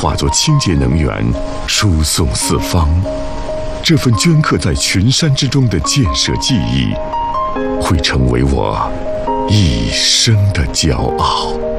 化作清洁能源，输送四方。这份镌刻在群山之中的建设记忆，会成为我一生的骄傲。